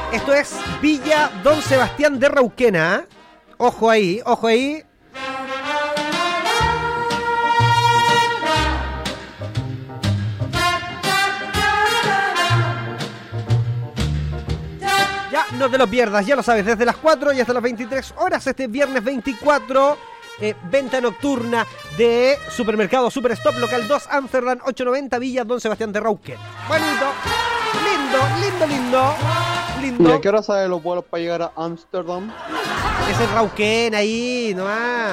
Esto es Villa Don Sebastián de Rauquena. Ojo ahí, ojo ahí. Ya, no te lo pierdas, ya lo sabes, desde las 4 y hasta las 23 horas este viernes 24, venta nocturna de Supermercado Superstop, local 2, Amsterdam 890, Villa Don Sebastián de Rauquena. Bonito, lindo. ¿Y a qué hora salen los vuelos para llegar a Amsterdam? Es el Rauquena ahí, nomás.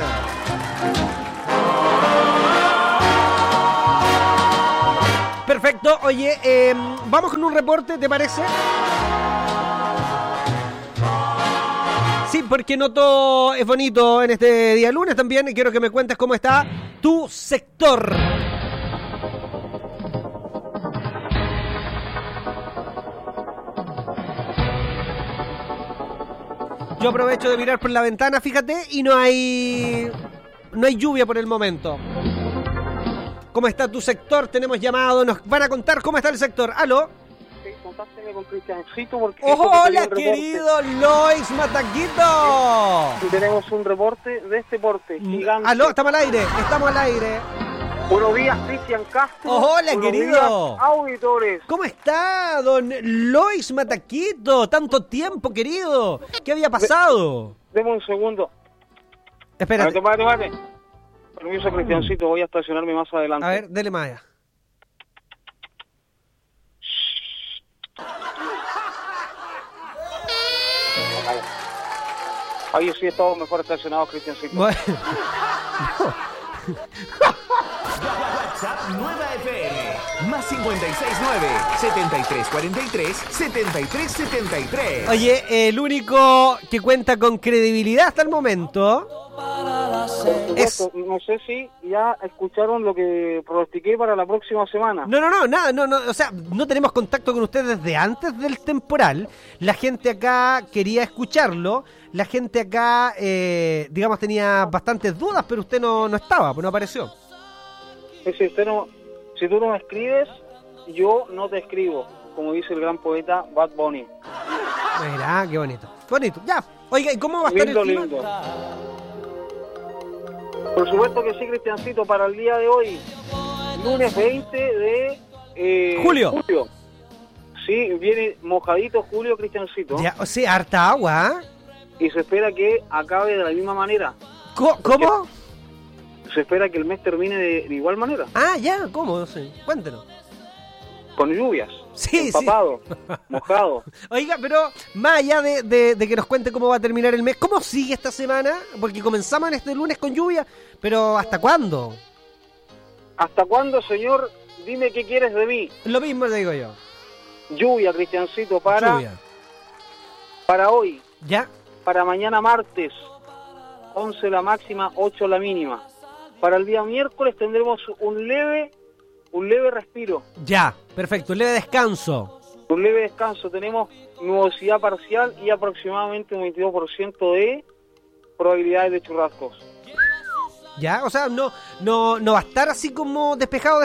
Perfecto, oye, vamos con un reporte, ¿te parece? Sí, porque noto es bonito en este día lunes también y quiero que me cuentes cómo está tu sector. Yo aprovecho de mirar por la ventana, fíjate, y no hay lluvia por el momento. ¿Cómo está tu sector? Tenemos llamado, nos van a contar cómo está el sector. ¿Aló? Sí, contácteme con Cristiancito porque... ¡Hola, querido Lois Mataquito! Tenemos un reporte de este porte gigante. ¿Aló? Estamos al aire. Buenos días, Cristian Castro. ¡Hola, Buenos querido! días, auditores. ¿Cómo está, don Lois Mataquito? Tanto tiempo, querido. ¿Qué había pasado? Deme un segundo. Espérate. Vale. Permiso, Cristiancito, voy a estacionarme más adelante. A ver, dele más allá. Ahí sí estamos mejor estacionados, Cristiancito. Bueno. WhatsApp Nueva FM, más 569-7343-7373. Oye, el único que cuenta con credibilidad hasta el momento es... No sé si ya escucharon lo que pronostiqué para la próxima semana. No, o sea, no tenemos contacto con ustedes desde antes del temporal. La gente acá quería escucharlo. La gente acá, digamos, tenía bastantes dudas, pero usted no estaba, pues no apareció. Si tú no me escribes, yo no te escribo, como dice el gran poeta Bad Bunny. Mira, qué bonito. Bonito, ya. Oiga, ¿y cómo va a estar el clima? Lindo. Por supuesto que sí, Cristiancito, para el día de hoy, lunes 20 de Julio. Sí, viene mojadito Julio, Cristiancito. Ya, o sea, harta agua, ¿eh? Y se espera que acabe de la misma manera. ¿Cómo? Se espera que el mes termine de igual manera. Ah, ya, ¿cómo? No sé, cuéntenos. Con lluvias. Sí, empapado, mojado. Oiga, pero más allá de que nos cuente cómo va a terminar el mes, ¿cómo sigue esta semana? Porque comenzamos en este lunes con lluvia, pero ¿hasta cuándo? ¿Hasta cuándo, señor? Dime qué quieres de mí. Lo mismo le digo yo. Lluvia, Cristiancito, para hoy. ¿Ya? Para mañana martes, 11 la máxima, 8 la mínima. Para el día miércoles tendremos un leve respiro. Ya, perfecto, un leve descanso. Un leve descanso. Tenemos nubosidad parcial y aproximadamente un 22% de probabilidades de churrascos. Ya, o sea, no va a estar así como despejado.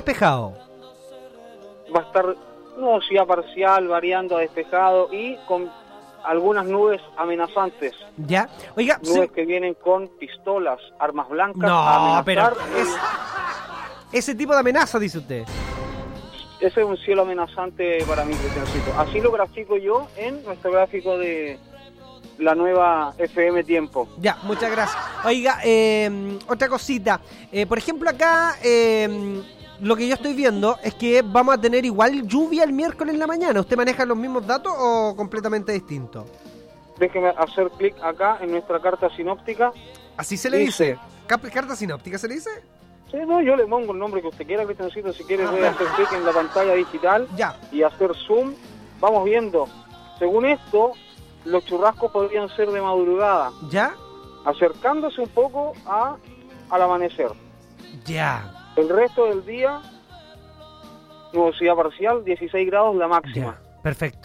Va a estar nubosidad parcial, variando a despejado y con algunas nubes amenazantes. Ya, oiga, nubes que vienen con pistolas, armas blancas. No, pero ese tipo de amenaza, dice usted. Ese es un cielo amenazante para mí, Cristiancito. Así lo grafico yo en nuestro gráfico de la nueva FM Tiempo. Ya, muchas gracias. Oiga, otra cosita. Por ejemplo, acá lo que yo estoy viendo es que vamos a tener igual lluvia el miércoles en la mañana. ¿Usted maneja los mismos datos o completamente distinto? Déjeme hacer clic acá en nuestra carta sinóptica. ¿Así se le dice? ¿Carta sinóptica se le dice? Sí, no, yo le pongo el nombre que usted quiera, Cristiancito. Si quiere voy a hacer clic en la pantalla digital y hacer zoom. Vamos viendo. Según esto, los churrascos podrían ser de madrugada. ¿Ya? Acercándose un poco al amanecer. Ya. El resto del día, nubosidad parcial, 16 grados la máxima. Ya. Perfecto.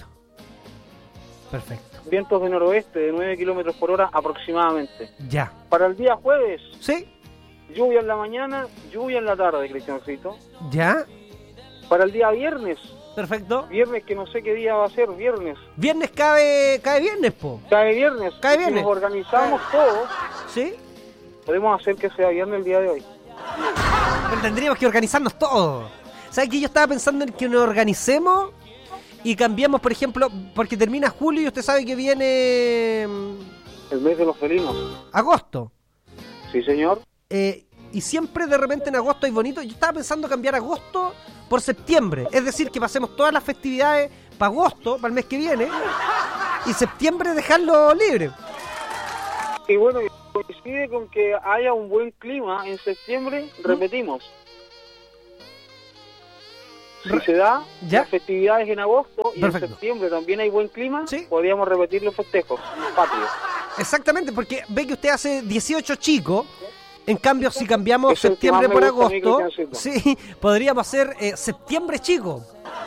Vientos de noroeste de 9 kilómetros por hora aproximadamente. Ya. Para el día jueves. Sí. Lluvia en la mañana, lluvia en la tarde, Cristiancito. ¿Ya? Para el día viernes, Perfecto. Viernes que no sé qué día va a ser, viernes. Viernes cae viernes, po. Cae viernes. Cae viernes. Si nos organizamos todos, ¿sí? Podemos hacer que sea viernes el día de hoy. Pero tendríamos que organizarnos todos. ¿Sabes qué? Yo estaba pensando en que nos organicemos y cambiamos, por ejemplo, porque termina julio y usted sabe que viene... El mes de los felinos. Agosto. Sí, señor. Y siempre de repente en agosto hay bonito. Yo estaba pensando cambiar agosto por septiembre. Es decir, que pasemos todas las festividades para agosto, para el mes que viene, y septiembre dejarlo libre. Y bueno, coincide con que haya un buen clima en septiembre, repetimos. Si se da las festividades en agosto y en septiembre también hay buen clima, podríamos repetir los festejos patrios. Exactamente, porque ve que usted hace 18 chicos. En cambio, si cambiamos septiembre por agosto, sí, podríamos hacer septiembre chico.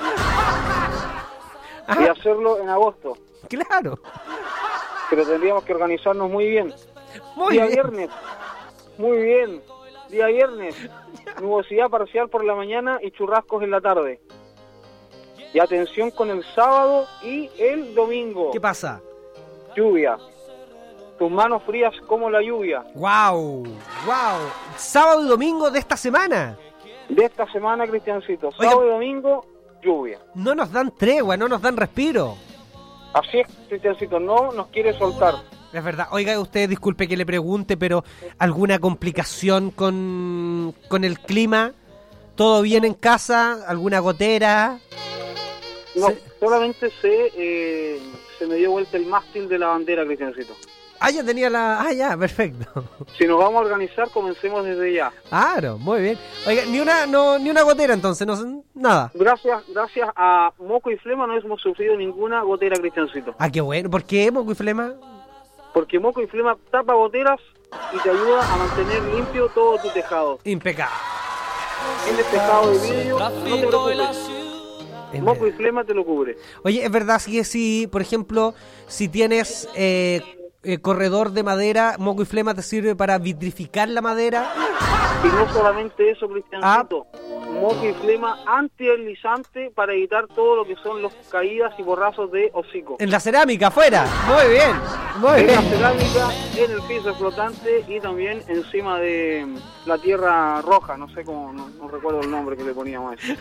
Y hacerlo en agosto. Claro. Pero tendríamos que organizarnos muy bien. Día viernes. Muy bien. Día viernes. Nubosidad parcial por la mañana y churrascos en la tarde. Y atención con el sábado y el domingo. ¿Qué pasa? Lluvia. Tus manos frías como la lluvia. ¡Wow! ¡Wow! Sábado y domingo de esta semana. De esta semana, Cristiancito. Sábado y domingo, lluvia. No nos dan tregua, no nos dan respiro. Así es, Cristiancito, no nos quiere soltar. Es verdad. Oiga, usted disculpe que le pregunte, pero ¿alguna complicación con el clima? ¿Todo bien en casa? ¿Alguna gotera? No, solamente se me dio vuelta el mástil de la bandera, Cristiancito. Ah, ya tenía la... Ah, ya, perfecto. Si nos vamos a organizar, comencemos desde ya. Claro, muy bien. Oiga, ni una gotera entonces, nada. Gracias a Moco y Flema no hemos sufrido ninguna gotera, Cristiancito. Ah, qué bueno. ¿Por qué Moco y Flema? Porque Moco y Flema tapa goteras y te ayuda a mantener limpio todo tu tejado. Impecable. En el tejado de vidrio, no te preocupes. Moco y Flema te lo cubre. Oye, es verdad que si, por ejemplo, si tienes... corredor de madera, Moco y Flema te sirve para vitrificar la madera. Y no solamente eso, Cristiancito. Moco y Flema antideslizante para evitar todo lo que son las caídas y borrazos de hocico. En la cerámica, afuera. Muy bien. En la cerámica, en el piso flotante y también encima de la tierra roja. No sé cómo, no recuerdo el nombre que le poníamos a eso.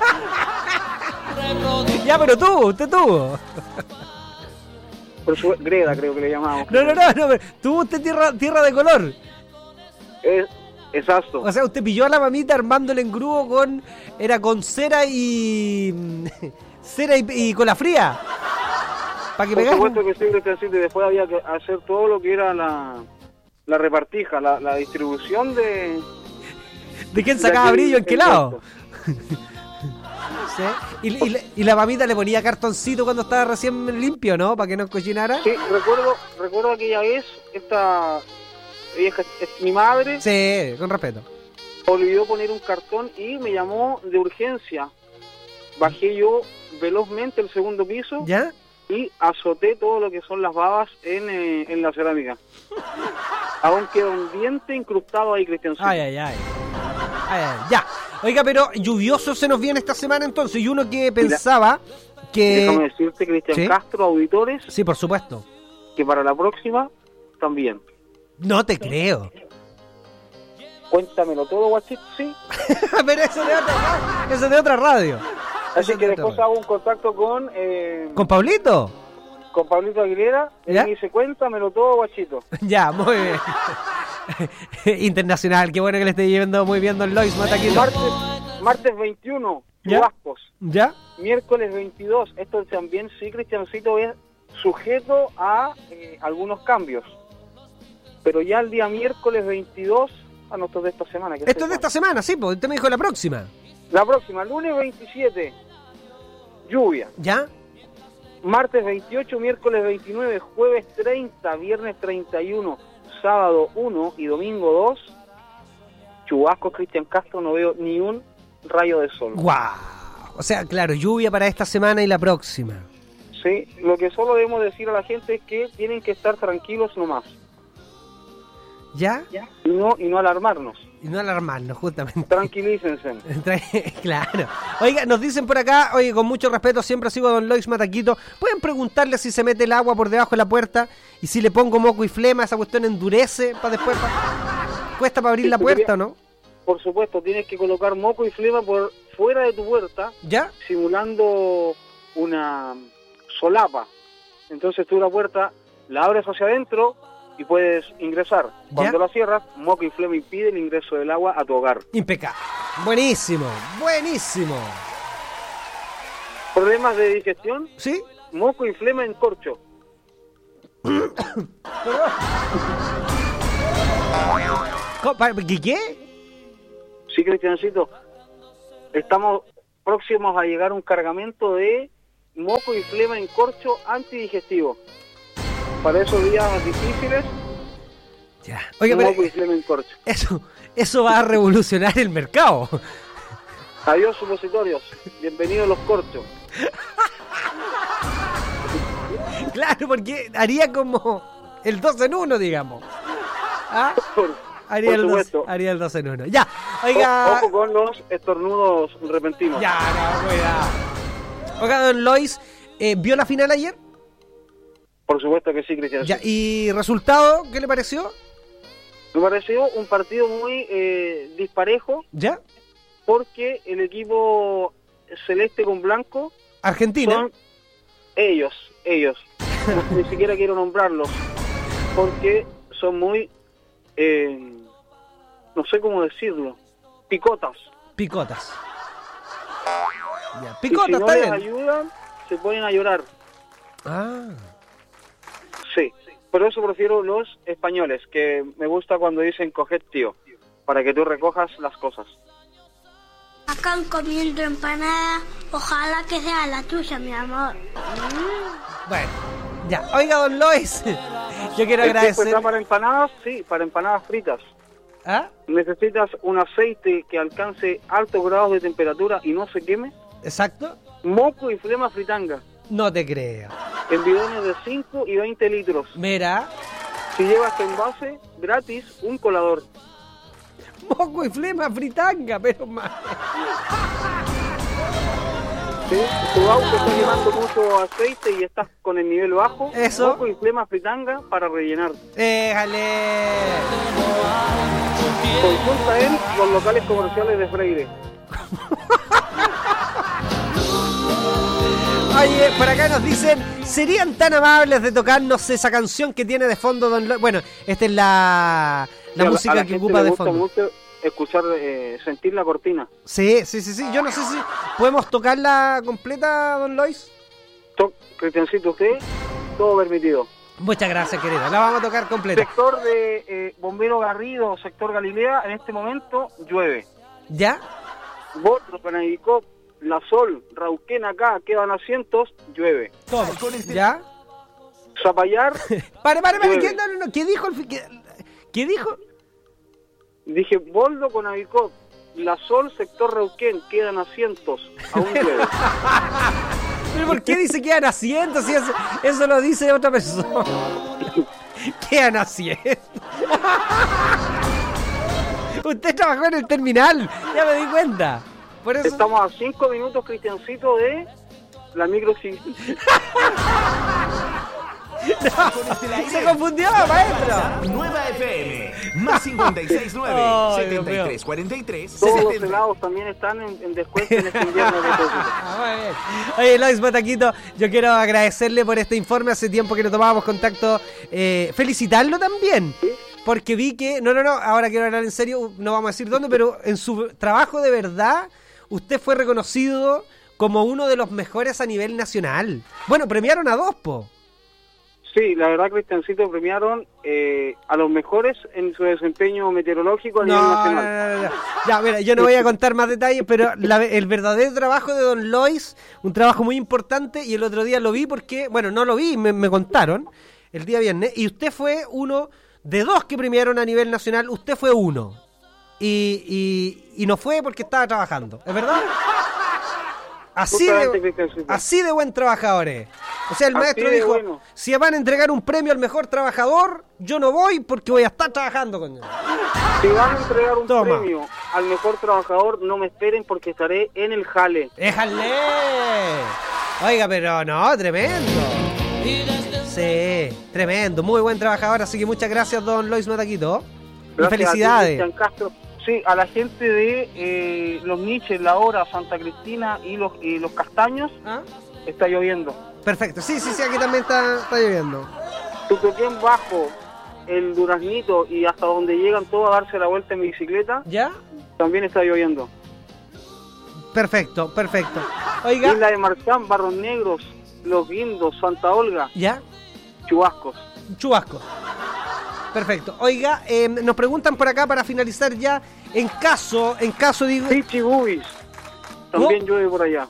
Ya, pero usted tuvo. Por su greda, creo que le llamamos. No, tuvo usted tierra de color. Exacto. O sea, usted pilló a la mamita armando el engrudo con cera y cola fría. Para que por supuesto que sí, y después había que hacer todo lo que era la repartija, la distribución de... ¿De quién sacaba brillo en qué lado? ¿Sí? ¿Y la mamita le ponía cartoncito cuando estaba recién limpio, no? Para que no cochinara. Sí, recuerdo aquella vez, esta vieja, mi madre... Sí, con respeto. Olvidó poner un cartón y me llamó de urgencia. Bajé yo velozmente el segundo piso. ¿Ya? Y azoté todo lo que son las babas en la cerámica. Aún queda un diente incrustado ahí, Cristiancito. Ay, ya. Oiga, pero lluvioso se nos viene esta semana entonces. Y uno que pensaba que... Déjame decirte, Cristian, ¿sí? Castro, auditores... Sí, por supuesto. Que para la próxima, también. No te creo. Cuéntamelo todo, guachito, sí. Pero eso de otra radio. Así que después hago un contacto con... ¿Con Pablito? Con Pablito Aguilera. Y me dice, cuéntamelo todo, guachito. Ya, muy bien. Internacional, qué bueno que le esté llevando muy bien don Lois Mataquito. Martes 21, chubascos. ¿Ya? Miércoles 22, esto también sí, Cristiancito, es sujeto a algunos cambios. Pero ya el día miércoles 22, esto es de esta semana. Esto es de esta semana, sí, porque usted me dijo la próxima. La próxima, lunes 27, lluvia. ¿Ya? Martes 28, miércoles 29, jueves 30, viernes 31, sábado 1 y domingo 2, chubascos, Cristian Castro, no veo ni un rayo de sol. ¡Guau! O sea, claro, lluvia para esta semana y la próxima. Sí, lo que solo debemos decir a la gente es que tienen que estar tranquilos nomás. ¿Ya? Y no alarmarnos. Y no alarmarnos, justamente. Tranquilícense. Claro. Oiga, nos dicen por acá, oye, con mucho respeto, siempre sigo a don Lois Mataquito. ¿Pueden preguntarle si se mete el agua por debajo de la puerta? Y si le pongo moco y flema, esa cuestión endurece para después... ¿Cuesta para abrir la puerta o no? Por supuesto, tienes que colocar moco y flema por fuera de tu puerta. ¿Ya? Simulando una solapa. Entonces tú la puerta la abres hacia adentro y puedes ingresar. Cuando la cierras, moco y flema impide el ingreso del agua a tu hogar. Impecable. Buenísimo, buenísimo. ¿Problemas de digestión? ¿Sí? Moco y flema en corcho. ¿Qué? Sí, Cristiancito. Estamos próximos a llegar a un cargamento de moco y flema en corcho antidigestivo. Para esos días difíciles, ya. Oiga, moco y flema en corcho. Eso va a revolucionar el mercado. Adiós, supositorios. Bienvenidos los corchos. Claro, porque haría como el 2 en 1, digamos. ¿Ah? Haría el 2 en 1. Ya, oiga. Ojo con los estornudos repentinos. Ya, no, cuidado. Oiga, don Lois, ¿vio la final ayer? Por supuesto que sí, Cristian. Ya, ¿y resultado? ¿Qué le pareció? Me pareció un partido muy disparejo. ¿Ya? Porque el equipo celeste con blanco... Argentina. Son ellos. Ni siquiera quiero nombrarlos. Porque son muy... no sé cómo decirlo. Picotas. Ya, y si no les ayudan, se ponen a llorar. Ah. Sí, por eso prefiero los españoles, que me gusta cuando dicen coged, tío, para que tú recojas las cosas. Acá comiendo empanada, ojalá que sea la tuya, mi amor. Bueno, ya. Oiga, don Lois, yo quiero agradecer... ¿Está para empanadas? Sí, para empanadas fritas. ¿Ah? ¿Necesitas un aceite que alcance altos grados de temperatura y no se queme? Exacto. Moco y flema fritanga. No te creo. En bidones de 5 y 20 litros. Mira. Si llevas tu envase, gratis, un colador. Moco y flema fritanga, pero más. ¿Sí? Tu auto está llevando mucho aceite y estás con el nivel bajo. Eso. Moco y flema fritanga para rellenar. ¡Éjale! Consulta en los locales comerciales de Freire. Oye, por acá nos dicen, ¿serían tan amables de tocarnos esa canción que tiene de fondo Don Lois? Bueno, esta es la música que ocupa de fondo. Me gusta mucho escuchar, sentir la cortina. Sí. Yo no sé si podemos tocarla completa, Don Lois. Cristiancito, usted, todo permitido. Muchas gracias, querida. La vamos a tocar completa. Sector de Bombero Garrido, sector Galilea, en este momento llueve. ¿Ya? Botro, Panavicó, La Sol, Rauquén, acá quedan asientos, llueve. Todo. ¿Ya? Zapallar. Pare. No. ¿Qué dijo? ¿Qué dijo? Dije, Boldo con Avicó, La Sol, sector Rauquén, quedan asientos, aún llueve. ¿Pero por qué dice quedan asientos? Si eso lo dice otra persona. Quedan asientos. Usted trabajó en el terminal, ya me di cuenta. Por eso... Estamos a 5 minutos, Cristiancito, de la micro. No, se confundió, maestro. Nueva FM, más 569-7343. Todos los helados también están en descuento en este invierno. Muy bien. Oye, Lois Mataquito, yo quiero agradecerle por este informe. Hace tiempo que no tomábamos contacto. Felicitarlo también. ¿Sí? Porque vi que, no, ahora quiero hablar en serio, no vamos a decir dónde, pero en su trabajo de verdad, usted fue reconocido como uno de los mejores a nivel nacional. Bueno, premiaron a 2, po. Sí, la verdad, Cristiancito, premiaron a los mejores en su desempeño meteorológico a nivel nacional. No. Ya, mira, yo no voy a contar más detalles, pero el verdadero trabajo de don Lois, un trabajo muy importante, y el otro día lo vi porque, bueno, no lo vi, me contaron, el día viernes, y usted fue uno de 2 que premiaron a nivel nacional, usted fue uno. Y no fue porque estaba trabajando, ¿es verdad? Así de buen trabajador es. O sea, el maestro dijo, bueno, si van a entregar un premio al mejor trabajador, yo no voy porque voy a estar trabajando con él. Si van a entregar un premio al mejor trabajador, no me esperen porque estaré en el jale. ¡Éjale! Oiga, pero no, tremendo. Sí, tremendo, muy buen trabajador, así que muchas gracias, don Lois Mataquito. Gracias, y felicidades. A ti, Castro. Sí, a la gente de Los Niches, La Hora, Santa Cristina y los Castaños, está lloviendo. Perfecto, sí, aquí también está lloviendo. Tuquequén Bajo, el Duraznito y hasta donde llegan todos a darse la vuelta en bicicleta, ¿ya? También está lloviendo. Perfecto. Oiga. Isla de Marchán, Barros Negros, Los Guindos, Santa Olga. ¿Ya? Chubascos. Perfecto. Oiga, nos preguntan por acá para finalizar ya, en caso digo... Pichibubis. También llueve por allá.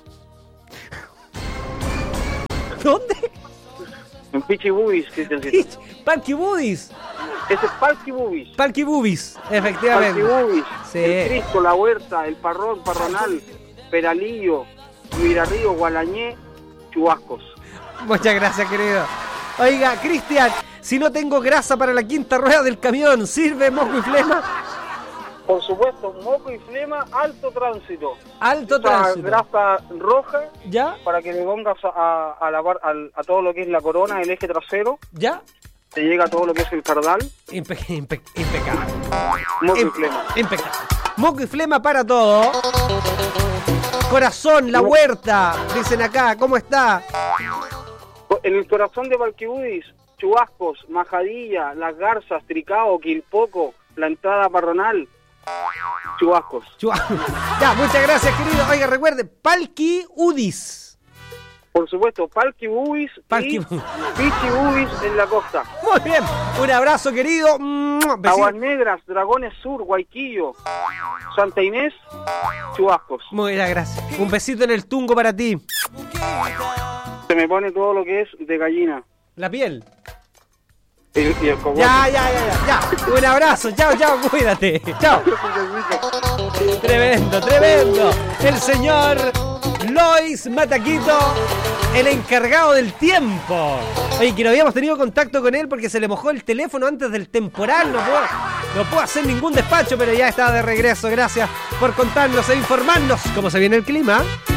¿Dónde? En Pichibubis, Cristiancito. Palquibubis. Ese es Palquibubis. Palquibubis, efectivamente. Palquibubis. Sí. El Crisco, La Huerta, el Parronal, Peralillo, Mirarrío, Gualañé, Chubascos. Muchas gracias, querido. Oiga, Cristian, si no tengo grasa para la quinta rueda del camión, ¿sirve moco y flema? Por supuesto, moco y flema, alto tránsito. Alto tránsito. Grasa roja, ¿ya? Para que le pongas a lavar a todo lo que es la corona, el eje trasero. ¿Ya? Te llega todo lo que es el cardal. Impecable. Moco y flema. Impecable. Moco y flema para todo. Corazón, La Huerta, dicen acá, ¿cómo está? En el corazón de Palquibudis, Chubascos, Majadilla, Las Garzas, Tricao, Quilpoco, la entrada Parronal, Chubascos. Ya, muchas gracias, querido. Oiga, recuerde, Palquibudis. Por supuesto, Palquibudis y Pichibubis en la costa. Muy bien, un abrazo, querido. Aguas Negras, Dragones Sur, Guayquillo, Santa Inés, Chubascos. Muchas gracias. Un besito en el tungo para ti. Se me pone todo lo que es de gallina. La piel. Y el cogote. Ya. Un abrazo. Chao, cuídate. Chao. Tremendo. El señor Lois Mataquito, el encargado del tiempo. Oye, que no habíamos tenido contacto con él porque se le mojó el teléfono antes del temporal. No puedo hacer ningún despacho, pero ya está de regreso. Gracias por contarnos e informarnos cómo se viene el clima.